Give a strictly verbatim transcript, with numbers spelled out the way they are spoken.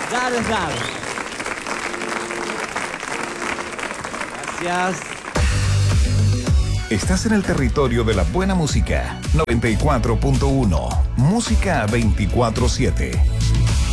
Dale, dale. Gracias. Estás en el territorio de la buena música. noventa y cuatro punto uno. Música veinticuatro siete.